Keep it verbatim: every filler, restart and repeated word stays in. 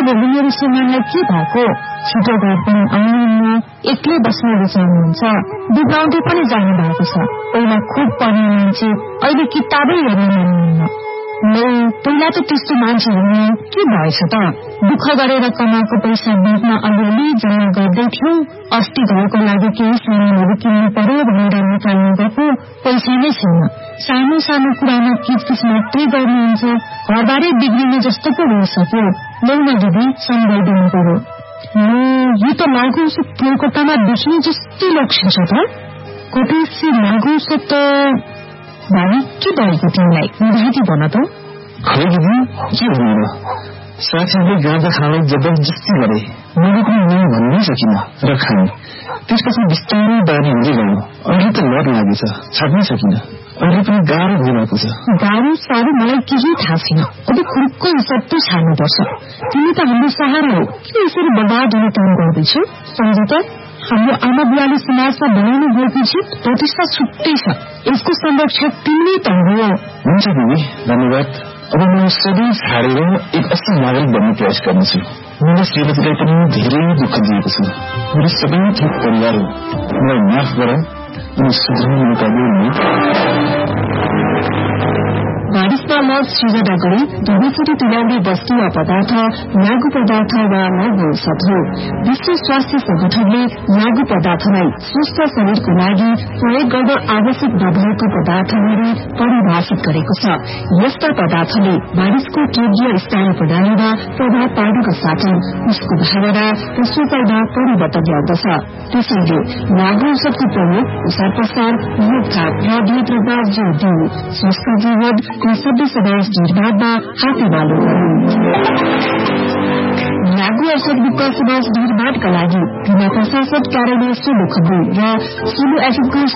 उनीहरू श्रीमानलाई के भएको छिटो घर पनि आउनुहुन्न, एक्लै बस्न रुचाउनुहुन्छ, बिगाउँदै पनि जानु भएको छ। पहिला खुब पढ्ने मान्छे अहिले किताबै हेर्न मान्नुहुन्न। लो पहिला त त्यस्तो मान्छे हुने के भएछ त? दुःख गरेर कमाएको पैसा ब्याङ्कमा अलिअलि जम्मा गर्दै थियौ, अस्ति घरको लागि केही सामानहरू किन्नु पर्यो भनेर निकाल्नु गएको पैसा नै छैन। सानो सानो कुरामा किचकिच मात्रै गर्नुहुन्छ, घरबारै बिग्रिने जस्तो पो भइसक्यो। लौ न दिदी सम्झाइदिनु पर्यो। यो त लागु कोलकातामा देखिने जस्तै लक्ष्य छ त। कतै लागु त भाइ के भएको तिमीलाई निधाती भन त। खै दिदी के भन्नु, साथीहरूले गाँजा खान जबरजस्ती गरे, मैले पनि नै भन्नै सकिन र खाएँ। त्यसपछि बिस्तारै बानी हुँदै गयो। अहिले त लड लागेछ, छाड्नै सकिन। अहिले पनि गाह्रो भइरहेको छ। गाह्रो साह्रो मलाई केही थाहा छैन। अब खुर्को हिसाब त छाड्नुपर्छ। तिमी त हाम्रो सहारा हो, किन यसरी बर्बाद हुने काम गर्दैछौ? सम्झ त हाम्रो आमा बुवाले समाजमा बनाउनु भएको छ प्रतिष्ठा छुट्टै छ। यसको संरक्षक तिमी त हो। हुन्छ दिदी, धन्यवाद। अब म सधैँ छाडेर एक असल नागरिक बन्ने प्रयास गर्नेछु। मैले श्रीमतीलाई पनि धेरै दुःख दिएको छु। मेरो सबै ठिक परिवार हो, मलाई माफ गर अनि सुधार्ने मौका दिनु। बारिशमा मत सृजना गरी दुवैचोटि तुल्याउने वस्तु वा पदार्थ लागु पदार्थ वा लागु औषध हो। विश्व स्वास्थ्य संगठनले लागु पदार्थलाई स्वस्थ शरीरको लागि प्रयोग गर्न आवश्यक नभएको पदार्थहरू परिभाषित गरेको छ। यस्ता पदार्थले मानिसको केन्द्रीय स्नायु प्रणालीमा प्रभाव पार्नुका साथै उसको भावना र सोचाइमा परिवर्तन ल्याउँदछ। त्यसैले लागु औषधको प्रयोग प्रसार प्रसार रोकथाम र नियन्त्रणमा जोड़ दिनु स्वस्थ जीवन सभ्य समाज निर्माणमा हातेमालो गर्नु। लागु औषध मुक्त समाज निर्माणका लागि जिल्ला प्रशासन कार्यालय सोलुखुम्बु र सोलु एफएमको